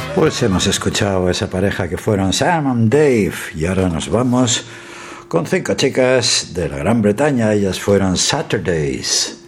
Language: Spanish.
Pues hemos escuchado a esa pareja que fueron Sam and Dave y ahora nos vamos con 5 chicas de la Gran Bretaña. Ellas fueron Saturdays.